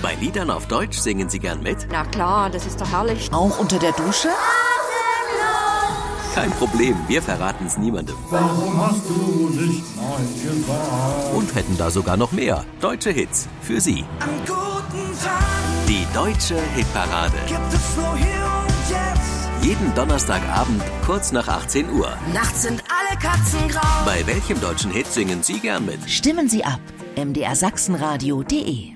Bei Liedern auf Deutsch singen Sie gern mit? Na klar, das ist doch herrlich. Auch unter der Dusche? Kein Problem, wir verraten es niemandem. Warum hast du nicht Nein gesagt? Und hätten da sogar noch mehr deutsche Hits für Sie. An guten Tagen Die Deutsche Hitparade. gibt es nur hier und jetzt. Jeden Donnerstagabend kurz nach 18 Uhr. Nachts sind alle Katzen grau. Bei welchem deutschen Hit singen Sie gern mit? Stimmen Sie ab. mdrsachsenradio.de.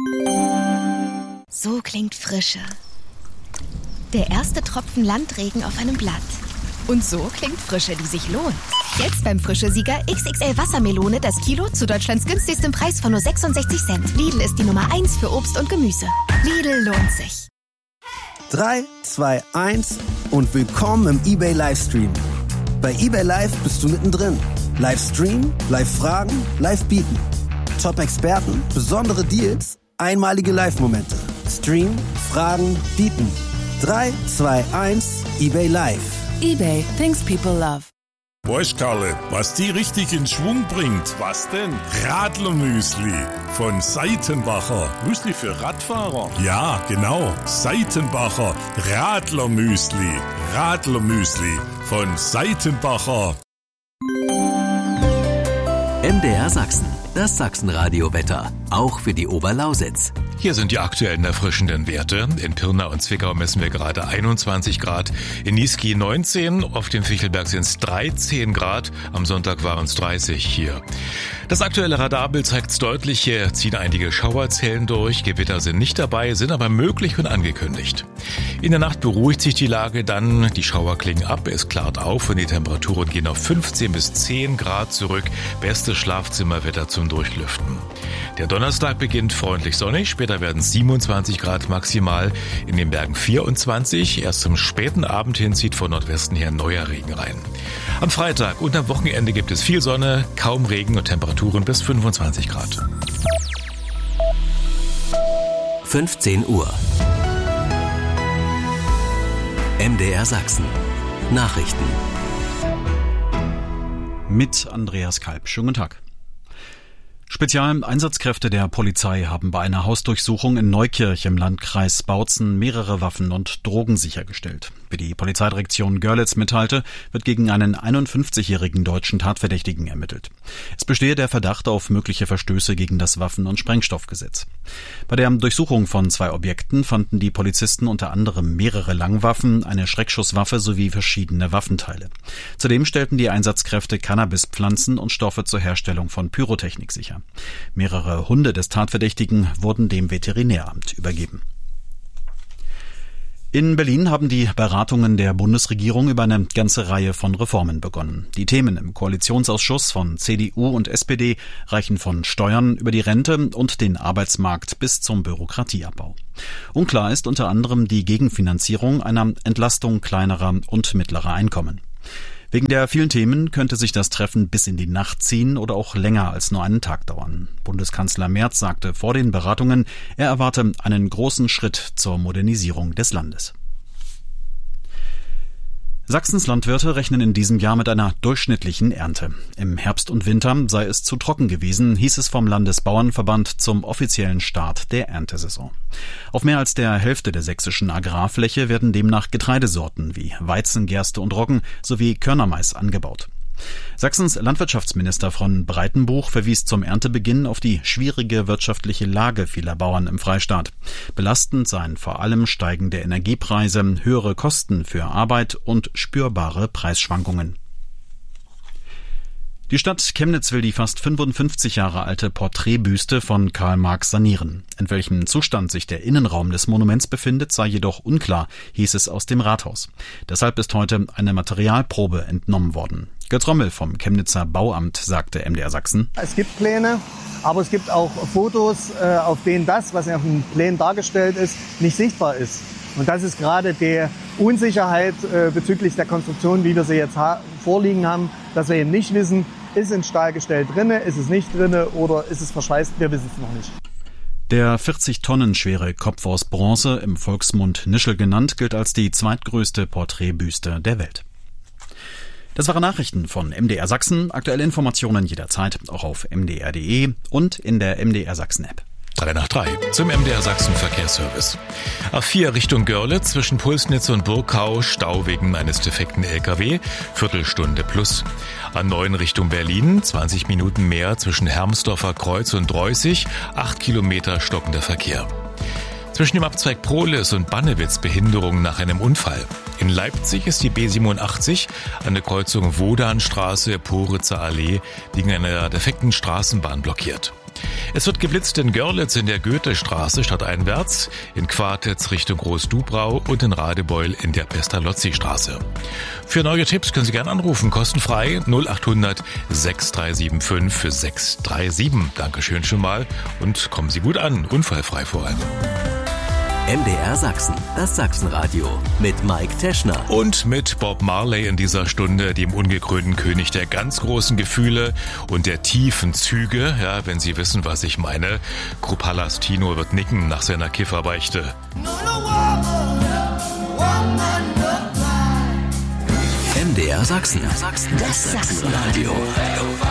So klingt Frische. Der erste Tropfen Landregen auf einem Blatt. Und so klingt Frische, die sich lohnt. Jetzt beim Frische-Sieger XXL Wassermelone das Kilo zu Deutschlands günstigstem Preis von nur 66 Cent. Lidl ist die Nummer 1 für Obst und Gemüse. Lidl lohnt sich. 3, 2, 1 und willkommen im eBay Livestream. Bei eBay Live bist du mittendrin. Livestream, Live-Fragen, Live-Bieten. Top-Experten, besondere Deals, einmalige Live-Momente. Stream, Fragen, Bieten. 3, 2, 1, eBay Live. eBay, things people love. Boys, Karle, was die richtig in Schwung bringt. Was denn? Radlermüsli von Seitenbacher. Müsli für Radfahrer? Ja, genau. Seitenbacher Radlermüsli. Radlermüsli von Seitenbacher. MDR Sachsen, das Sachsenradio-Wetter. Auch für die Oberlausitz. Hier sind die aktuellen erfrischenden Werte. In Pirna und Zwickau messen wir gerade 21 Grad, in Niesky 19, auf dem Fichtelberg sind es 13 Grad, am Sonntag waren es 30 hier. Das aktuelle Radarbild zeigt es deutlich, hier ziehen einige Schauerzellen durch, Gewitter sind nicht dabei, sind aber möglich und angekündigt. In der Nacht beruhigt sich die Lage dann, die Schauer klingen ab, es klart auf und die Temperaturen gehen auf 15 bis 10 Grad zurück, bestes Schlafzimmerwetter zum Durchlüften. Der Donnerstag beginnt freundlich sonnig, später werden es 27 Grad maximal, in den Bergen 24. Erst zum späten Abend hin zieht von Nordwesten her neuer Regen rein. Am Freitag und am Wochenende gibt es viel Sonne, kaum Regen und Temperaturen bis 25 Grad. 15 Uhr. MDR Sachsen. Nachrichten. Mit Andreas Kalb. Schönen guten Tag. Spezialeinsatzkräfte der Polizei haben bei einer Hausdurchsuchung in Neukirch im Landkreis Bautzen mehrere Waffen und Drogen sichergestellt. Wie die Polizeidirektion Görlitz mitteilte, wird gegen einen 51-jährigen deutschen Tatverdächtigen ermittelt. Es bestehe der Verdacht auf mögliche Verstöße gegen das Waffen- und Sprengstoffgesetz. Bei der Durchsuchung von 2 Objekten fanden die Polizisten unter anderem mehrere Langwaffen, eine Schreckschusswaffe sowie verschiedene Waffenteile. Zudem stellten die Einsatzkräfte Cannabispflanzen und Stoffe zur Herstellung von Pyrotechnik sicher. Mehrere Hunde des Tatverdächtigen wurden dem Veterinäramt übergeben. In Berlin haben die Beratungen der Bundesregierung über eine ganze Reihe von Reformen begonnen. Die Themen im Koalitionsausschuss von CDU und SPD reichen von Steuern über die Rente und den Arbeitsmarkt bis zum Bürokratieabbau. Unklar ist unter anderem die Gegenfinanzierung einer Entlastung kleinerer und mittlerer Einkommen. Wegen der vielen Themen könnte sich das Treffen bis in die Nacht ziehen oder auch länger als nur einen Tag dauern. Bundeskanzler Merz sagte vor den Beratungen, er erwarte einen großen Schritt zur Modernisierung des Landes. Sachsens Landwirte rechnen in diesem Jahr mit einer durchschnittlichen Ernte. Im Herbst und Winter sei es zu trocken gewesen, hieß es vom Landesbauernverband zum offiziellen Start der Erntesaison. Auf mehr als der Hälfte der sächsischen Agrarfläche werden demnach Getreidesorten wie Weizen, Gerste und Roggen sowie Körnermais angebaut. Sachsens Landwirtschaftsminister von Breitenbuch verwies zum Erntebeginn auf die schwierige wirtschaftliche Lage vieler Bauern im Freistaat. Belastend seien vor allem steigende Energiepreise, höhere Kosten für Arbeit und spürbare Preisschwankungen. Die Stadt Chemnitz will die fast 55 Jahre alte Porträtbüste von Karl Marx sanieren. In welchem Zustand sich der Innenraum des Monuments befindet, sei jedoch unklar, hieß es aus dem Rathaus. Deshalb ist heute eine Materialprobe entnommen worden. Götz Rommel vom Chemnitzer Bauamt sagte MDR Sachsen: Es gibt Pläne, aber es gibt auch Fotos, auf denen das, was auf den Plänen dargestellt ist, nicht sichtbar ist. Und das ist gerade die Unsicherheit bezüglich der Konstruktion, wie wir sie jetzt vorliegen haben, dass wir eben nicht wissen, ist in Stahlgestell drinne, ist es nicht drinne oder ist es verschweißt, wir wissen es noch nicht. Der 40 Tonnen schwere Kopf aus Bronze, im Volksmund Nischel genannt, gilt als die zweitgrößte Porträtbüste der Welt. Das waren Nachrichten von MDR Sachsen. Aktuelle Informationen jederzeit auch auf mdr.de und in der MDR Sachsen App. 3 nach 3 zum MDR Sachsen Verkehrsservice. A4 Richtung Görlitz zwischen Pulsnitz und Burgkau, Stau wegen eines defekten LKW, Viertelstunde plus. A9 Richtung Berlin, 20 Minuten mehr zwischen Hermsdorfer Kreuz und Dreußig, 8 Kilometer stockender Verkehr. Zwischen dem Abzweig Prohlis und Bannewitz Behinderung nach einem Unfall. In Leipzig ist die B87 an der Kreuzung Wodanstraße, Poritzer Allee wegen einer defekten Straßenbahn blockiert. Es wird geblitzt in Görlitz in der Goethestraße stadteinwärts, in Quartitz Richtung Großdubrau und in Radebeul in der Pestalozzi-Straße. Für neue Tipps können Sie gerne anrufen, kostenfrei 0800 6375 637. Dankeschön schon mal und kommen Sie gut an, unfallfrei vor allem. MDR Sachsen, das Sachsenradio mit Mike Teschner. Und mit Bob Marley in dieser Stunde, dem ungekrönten König der ganz großen Gefühle und der tiefen Züge. Ja, wenn Sie wissen, was ich meine. Krupalas Tino wird nicken nach seiner Kifferbeichte. MDR Sachsen, das Sachsenradio.